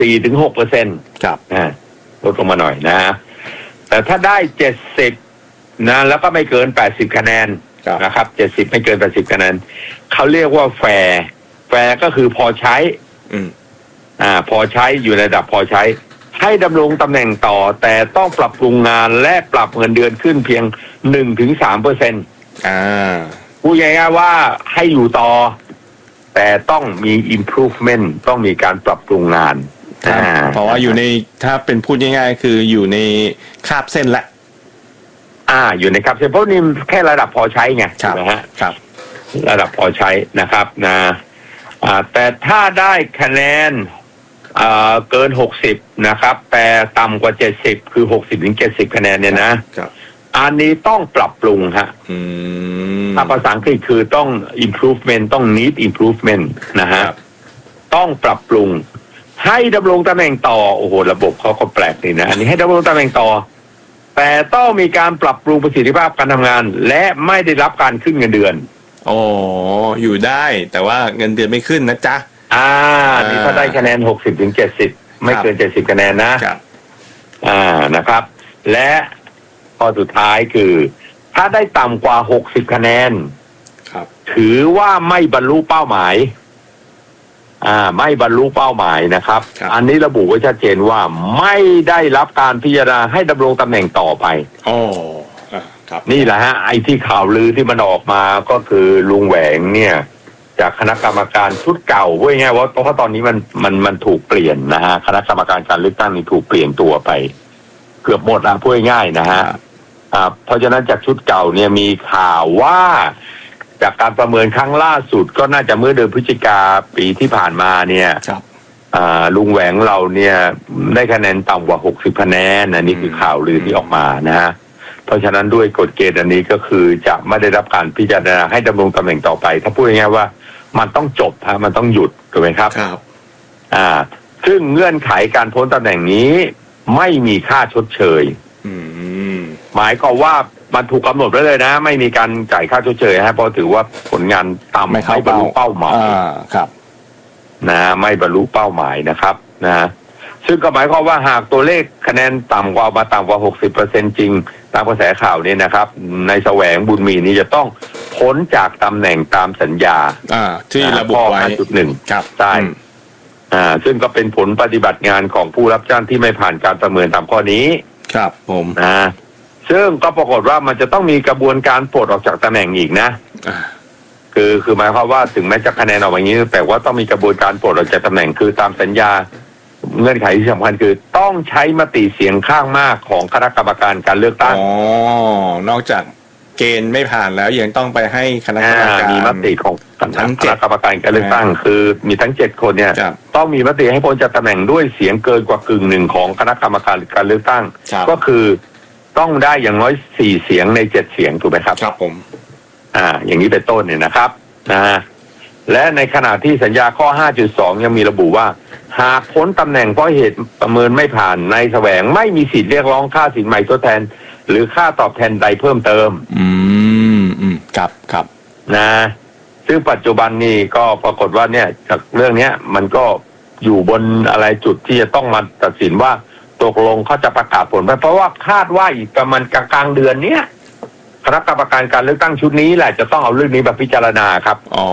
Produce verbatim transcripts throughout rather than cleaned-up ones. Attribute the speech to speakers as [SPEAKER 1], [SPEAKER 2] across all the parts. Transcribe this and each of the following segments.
[SPEAKER 1] สี่ถึงหกเปอร์เซ็นต์
[SPEAKER 2] ครับ
[SPEAKER 1] อ่าลดลงมาหน่อยนะแต่ถ้าได้เจ็ดสิบนะแล้วก็ไม่เกินแปดสิบคะแนนนะครับเจ็ดสิบไม่เกินแปดสิบคะแนนเขาเรียกว่าแฟร์แฟร์ก็คือพอใช้
[SPEAKER 2] อืม
[SPEAKER 1] อ่าพอใช้อยู่ในระดับพอใช้ให้ดำรงตำแหน่งต่อแต่ต้องปรับปรุงงานและปรับเงินเดือนขึ้นเพียง หนึ่งถึงสามเปอร์เซ็นต์
[SPEAKER 2] อ่า
[SPEAKER 1] พูดง่ายๆว่าให้อยู่ต่อแต่ต้องมี improvement ต้องมีการปรับปรุงงาน
[SPEAKER 2] เพราะว่าอยู่ในถ้าเป็นพูดง่ายๆคืออยู่ในคาบเส้นละ
[SPEAKER 1] อ่าอยู่ในคาบเส้นเพราะนี่แค่ระดับพอใช้ไง
[SPEAKER 2] ถูก
[SPEAKER 1] ไหมฮะ
[SPEAKER 2] ครับ
[SPEAKER 1] ระดับพอใช้นะครับนะอ่าแต่ถ้าได้คะแนนอ่าเกินหกสิบนะครับแต่ต่ำกว่าเจ็ดสิบคือหกสิบถึงเจ็ดสิบคะแนนเนี่ยนะครับอันนี้ต้องปรับปรุงฮะถ้าภาษาอังกฤษคือต้อง improvement ต้อง need improvement นะฮะต้องปรับปรุงให้ดำรงตำแหน่งต่อโอ้โหระบบเขาก็แปลกดีนะอันนี้ให้ดำรงตำแหน่งต่อแต่ต้องมีการปรับปรุงประสิทธิภาพการทำงานและไม่ได้รับการขึ้นเงินเดือน
[SPEAKER 2] โอ้อยู่ได้แต่ว่าเงินเดือนไม่ขึ้นนะจ๊ะ
[SPEAKER 1] อ่านี่ถ้าได้คะแนนหกสิบถึงเจ็ดสิบไม่เกินเจ็ดสิบคะแนนนะครับอ่านะครับและข้อสุดท้ายคือถ้าได้ต่ำกว่าหกสิบคะแนน
[SPEAKER 2] ครับ
[SPEAKER 1] ถือว่าไม่บรรลุเป้าหมายอ่าไม่บรรลุเป้าหมายนะครับอันนี้ระบุไว้ชัดเจนว่าไม่ได้รับการพิจารณาให้ดำรงตำแหน่งต่อไป
[SPEAKER 2] อ๋อครับ
[SPEAKER 1] นี่แหละฮะไอ้ที่ข่าวลือที่มันออกมาก็คือลุงแหวงเนี่ยจากคณะกรรมการชุดเก่าเว้ยไงว่าเพราะตอนนี้มันมันมันถูกเปลี่ยนนะฮะคณะกรรมการการเลือกตั้งนี่ถูกเปลี่ยนตัวไปเกือบหมดละพูดง่ายๆนะฮะอ่าเพราะฉะนั้นจากชุดเก่าเนี่ยมีข่าวว่าจากการประเมินครั้งล่าสุดก็น่าจะเมื่อเดือนพฤศจิกาปีที่ผ่านมาเนี่ยอ่าลุงแหวงเราเนี่ยได้คะแนนต่ำกว่าหกสิบคะแนนอันนี้คือข่าวลือที่ออกมานะฮะเพราะฉะนั้นด้วยกฎเกณฑ์อันนี้ก็คือจะไม่ได้รับการพิจารณาให้ดำรงตำแหน่งต่อไปถ้าพูดง่ายๆว่ามันต้องจบฮะมันต้องหยุดถูกไหมครับ
[SPEAKER 2] ครับ
[SPEAKER 1] อ่าซึ่งเงื่อนไขการพ้นตำแหน่งนี้ไม่มีค่าชดเชย
[SPEAKER 2] อืม
[SPEAKER 1] หมายความว่ามันถูกกำหนดไว้เลยนะไม่มีการจ่ายค่าชดเชยฮะเพราะถือว่าผลงานต่ำไม่บรรลุเป้าหมาย
[SPEAKER 2] ครับ
[SPEAKER 1] นะไม่บรรลุเป้าหมายนะครับนะซึ่งก็หมายความว่าหากตัวเลขคะแนนต่ำกว่ามาต่ำกว่า หกสิบเปอร์เซ็นต์ จริงตามกระแสข่าวนี้นะครับในแสวงบุญมีนี้จะต้องพ้นจากตำแหน่งตามสัญญา
[SPEAKER 2] อ่าที่ระบุไว้
[SPEAKER 1] ห้าจุดหนึ่ง
[SPEAKER 2] ครับ
[SPEAKER 1] ใช่อ่าซึ่งก็เป็นผลปฏิบัติงานของผู้รับจ้างที่ไม่ผ่านการประเมินตามข้อนี้
[SPEAKER 2] ครับผม
[SPEAKER 1] นะซึ่งก็ปรากฏว่ามันจะต้องมีกระบวนการปลดออกจากตำแหน่งอีกนะคือคือหมายความว่าถึงแม้จะคะแนนออกมาอย่างนี้แต่ว่าต้องมีกระบวนการปลดออกจากตำแหน่งคือตามสัญญาเงื่อนไขที่สำคัญคือต้องใช้มติเสียงข้างมากของคณะกรรมการการเลือกตั้ง
[SPEAKER 2] อ๋อนอกจากเกณฑ์ไม่ผ่านแล้วยังต้องไปให้คณะกรรมการ
[SPEAKER 1] มีมติของคณะกรรมการการเลือกตั้งคือมีทั้งเจ็ดคนเนี่ยต้องมีมติให้พ้นจากตำแหน่งด้วยเสียงเกินกว่ากึ่งหนึ่งของคณะกรรมการการเลือกตั้งก็คือต้องได้อย่างน้อยสี่เสียงในเจ็ดเสียงถูกไหมครับ
[SPEAKER 2] ครับผม
[SPEAKER 1] อ่าอย่างนี้เป็นต้นเนี่ยนะครับนะและในขณะที่สัญญาข้อ ห้าจุดสอง ยังมีระบุว่าหากพ้นตำแหน่งเพราะเหตุประเมินไม่ผ่านนายแสวงไม่มีสิทธิ์เรียกร้องค่าสินใหม่ทดแทนหรือค่าตอบแทนใดเพิ่มเติม
[SPEAKER 2] อืมอืมครับครับ
[SPEAKER 1] นะซึ่งปัจจุบันนี้ก็ปรากฏว่าเนี่ยจากเรื่องเนี้ยมันก็อยู่บนอะไรจุดที่จะต้องมาตัดสินว่าตกลงเขาจะประกาศผลไปเพราะว่าคาดว่าอีกประมาณกลางๆเดือนเนี้ยคณะกรรมการการเลือกตั้งชุดนี้แหละจะต้องเอาเรื่องนี้มาพิจารณาครับ
[SPEAKER 2] อ๋อ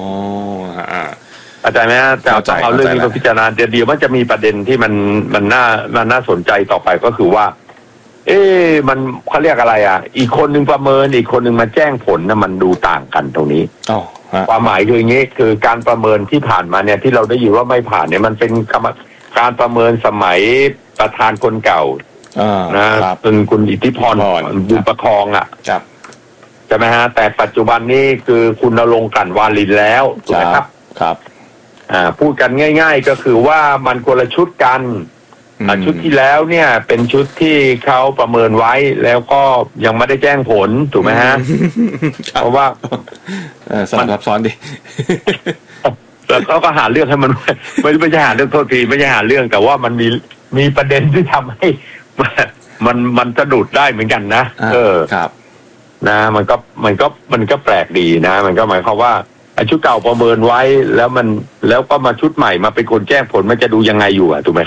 [SPEAKER 1] เข้าใจไหมฮะจะต้องเอาเรื่องนี้มาพิจารณาเดี๋ยวเดี๋ยวมันจะมีประเด็นที่มันมันน่ามันน่าสนใจต่อไปก็คือว่าเอ๊ะมันเขาเรียกอะไรอ่ะอีกคนนึงประเมินอีกคนนึงมาแจ้งผลนะมันดูต่างกันตรงนี้
[SPEAKER 2] อ๋อ
[SPEAKER 1] ความหมายคืออย่างนี้คือการประเมินที่ผ่านมาเนี่ยที่เราได้ยินว่าไม่ผ่านเนี่ยมันเป็นการประเมินสมัยประธานคนเก่านะเป็นคุณอิทธิพรบุญประคองอ่ะใช่ไหมฮะแต่ปัจจุบันนี้คือคุณณรงค์ กลั่นวาลินแล้วถูกไหมครับ
[SPEAKER 2] ครับ
[SPEAKER 1] อ่าพูดกันง่ายๆก็คือว่ามันคนละชุดกันชุดที่แล้วเนี่ยเป็นชุดที่เขาประเมินไว้แล้วก็ยังไม่ได้แจ้งผลถูกไหมฮะเพราะว่า
[SPEAKER 2] มันซับซ้อนดิ
[SPEAKER 1] แล้วเขาก็หาเรื่องให้มันไม่ไม่ใช่หาเรื่องโทษทีไม่ใช่หาเรื่องแต่ว่ามันมีมีประเด็นที่ทำให้มันมันสะดุดได้เหมือนกันนะเออ
[SPEAKER 2] ครับ
[SPEAKER 1] นะมันก็มันก็มันก็แปลกดีนะมันก็หมายความว่าไอ้ชุดเก่าประเมินไว้แล้วมันแล้วก็มาชุดใหม่มาเป็นคนแจ้งผลมันจะดูยังไงอยู่อ่ะถูกไหม